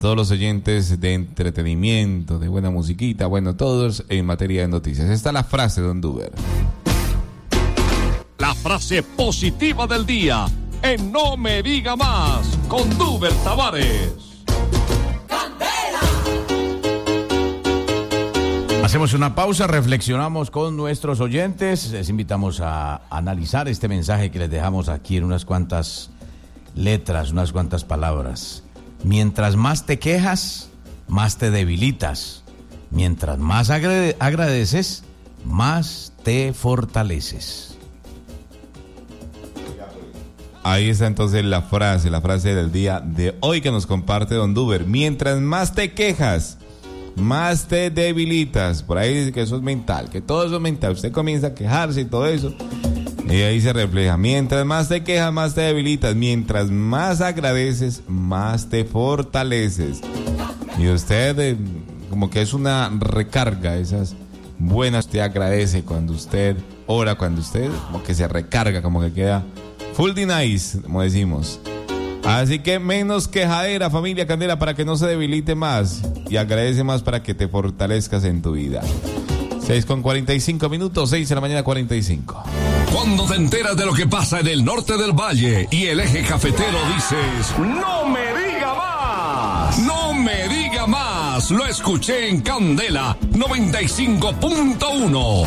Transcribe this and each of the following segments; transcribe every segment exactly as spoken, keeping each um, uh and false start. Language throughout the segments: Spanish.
todos los oyentes de entretenimiento, de buena musiquita, bueno, todos en materia de noticias. Esta es la frase de Don Duber. La frase positiva del día en No Me Diga Más con Duber Tavares. Hacemos una pausa, reflexionamos con nuestros oyentes, les invitamos a analizar este mensaje que les dejamos aquí en unas cuantas letras, unas cuantas palabras. Mientras más te quejas, más te debilitas. Mientras más agrade- agradeces, más te fortaleces. Ahí está entonces la frase, la frase del día de hoy que nos comparte Don Duber. Mientras más te quejas, más te debilitas. Por ahí dice que eso es mental, que todo eso es mental. Usted comienza a quejarse y todo eso, y ahí se refleja. Mientras más te quejas, más te debilitas. Mientras más agradeces, más te fortaleces. Y usted, eh, como que es una recarga, esas buenas. Usted agradece cuando usted ora, cuando usted como que se recarga, como que queda full de nice, como decimos. Así que menos quejadera, familia Candela, para que no se debilite más, y agradece más para que te fortalezcas en tu vida. seis con cuarenta y cinco minutos, seis de la mañana cuarenta y cinco. Cuando te enteras de lo que pasa en el norte del valle y el eje cafetero, dices: ¡no me diga más! ¡No me diga más! Lo escuché en Candela noventa y cinco punto uno.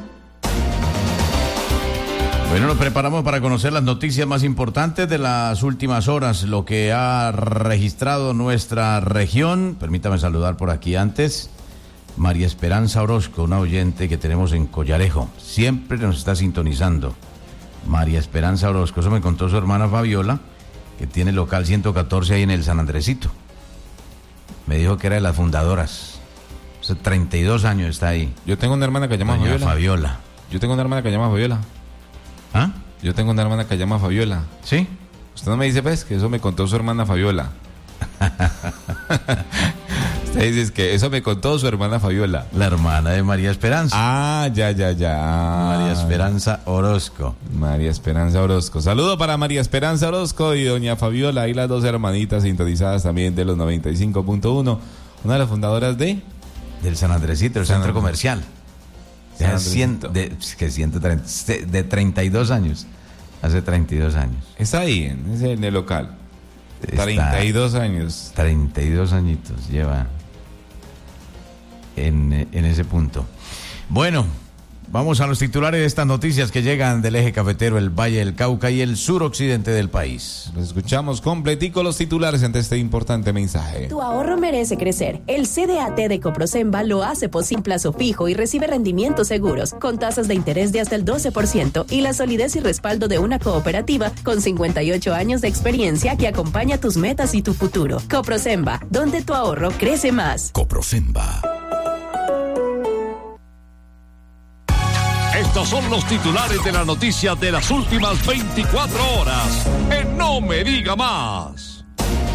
Bueno, nos preparamos para conocer las noticias más importantes de las últimas horas, lo que ha registrado nuestra región. Permítame saludar por aquí antes María Esperanza Orozco, una oyente que tenemos en Collarejo. Siempre nos está sintonizando. María Esperanza Orozco, eso me contó su hermana Fabiola, que tiene el local ciento catorce ahí en el San Andresito. Me dijo que era de las fundadoras. Hace treinta y dos años está ahí. Yo tengo una hermana que se llama Doña Fabiola. Fabiola. Yo tengo una hermana que se llama Fabiola. ¿Ah? Yo tengo una hermana que se llama Fabiola. ¿Sí? Usted no me dice, pues, que eso me contó su hermana Fabiola. Usted dice que eso me contó su hermana Fabiola. La hermana de María Esperanza. Ah, ya, ya, ya. María Esperanza Orozco. María Esperanza Orozco. Saludo para María Esperanza Orozco y doña Fabiola, y las dos hermanitas sintonizadas también de los noventa y cinco punto uno. Una de las fundadoras de... Del San Andresito, el San centro Andres. comercial. San De, cien, de, que ciento treinta, de treinta y dos años. Hace treinta y dos años. Está ahí, en, ese, en el local. Está treinta y dos años. treinta y dos añitos lleva en, en ese punto. Bueno, vamos a los titulares de estas noticias que llegan del eje cafetero, el Valle del Cauca y el suroccidente del país. Los escuchamos completico los titulares ante este importante mensaje. Tu ahorro merece crecer. El C D A T de Coprosemba lo hace posible, plazo fijo y recibe rendimientos seguros, con tasas de interés de hasta el doce por ciento y la solidez y respaldo de una cooperativa con cincuenta y ocho años de experiencia que acompaña tus metas y tu futuro. Coprosemba, donde tu ahorro crece más. Coprosemba. Estos son los titulares de la noticia de las últimas veinticuatro horas en No Me Diga Más.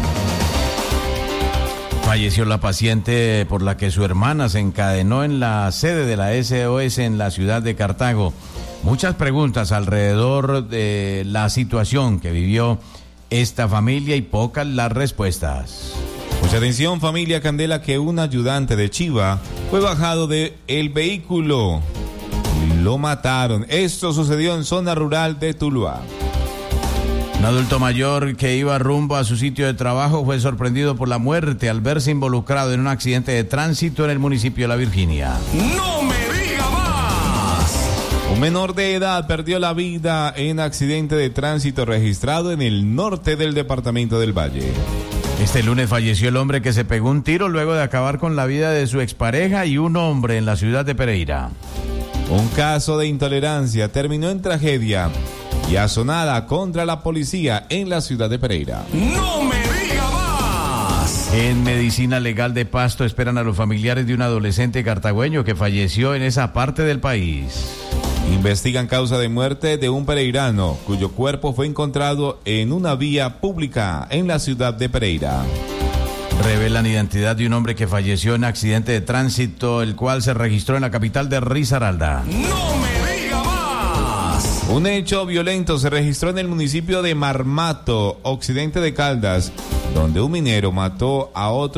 Falleció la paciente por la que su hermana se encadenó en la sede de la S O S en la ciudad de Cartago. Muchas preguntas alrededor de la situación que vivió esta familia y pocas las respuestas. Mucha atención, familia Candela, que un ayudante de Chiva fue bajado del vehículo. Lo mataron. Esto sucedió en zona rural de Tuluá. Un adulto mayor que iba rumbo a su sitio de trabajo fue sorprendido por la muerte al verse involucrado en un accidente de tránsito en el municipio de La Virginia. ¡No me diga más! Un menor de edad perdió la vida en accidente de tránsito registrado en el norte del departamento del Valle. Este lunes falleció el hombre que se pegó un tiro luego de acabar con la vida de su expareja y un hombre en la ciudad de Pereira. Un caso de intolerancia terminó en tragedia y azonada contra la policía en la ciudad de Pereira. ¡No me diga más! En Medicina Legal de Pasto esperan a los familiares de un adolescente cartagüeño que falleció en esa parte del país. Investigan causa de muerte de un pereirano cuyo cuerpo fue encontrado en una vía pública en la ciudad de Pereira. Revelan identidad de un hombre que falleció en accidente de tránsito, el cual se registró en la capital de Risaralda. ¡No me diga más! Un hecho violento se registró en el municipio de Marmato, occidente de Caldas, donde un minero mató a otro